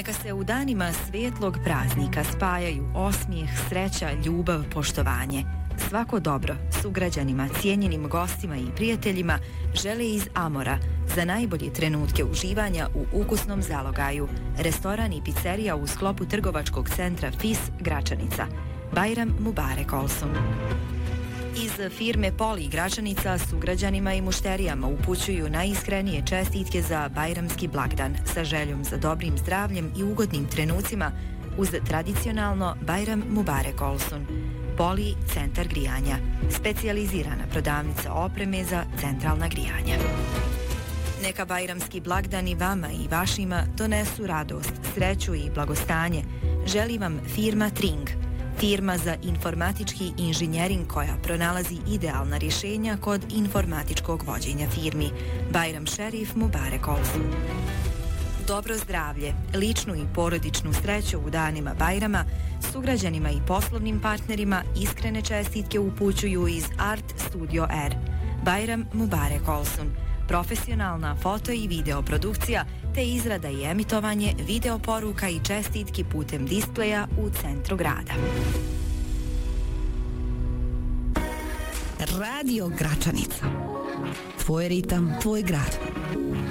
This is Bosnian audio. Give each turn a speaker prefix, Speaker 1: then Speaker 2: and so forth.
Speaker 1: Neka se u danima svijetlog praznika spajaju osmijeh, sreća, ljubav, poštovanje. Svako dobro sugrađanima, cijenjenim gostima i prijateljima žele iz Amora za najbolje trenutke uživanja u ukusnom zalogaju. Restoran i pizzerija u sklopu trgovačkog centra FIS Gračanica. Bajram Mubarek Olsun. Iz firme Poli Gračanica sugrađanima i mušterijama upućuju najiskrenije čestitke za bajramski blagdan sa željom za dobrim zdravljem i ugodnim trenucima uz tradicionalno Bajram Mubarek Olsun. Poli centar grijanja, specijalizirana prodavnica opreme za centralna grijanja. Neka bajramski blagdani vama i vašima donesu radost, sreću i blagostanje. Želi vam firma Tring, firma za informatički inženjering koja pronalazi idealna rješenja kod informatičkog vođenja firmi. Bajram Šerif Mubarek Olsun. Dobro zdravlje, ličnu i porodičnu sreću u danima Bajrama, sugrađanima i poslovnim partnerima iskrene čestitke upućuju iz Art Studio R. Bajram Mubarek Olsun. Profesionalna foto i video produkcija te izrada i emitovanje video poruka i čestitki putem displeja u centru grada.
Speaker 2: Radio Gračanica. Tvoj ritam, tvoj grad.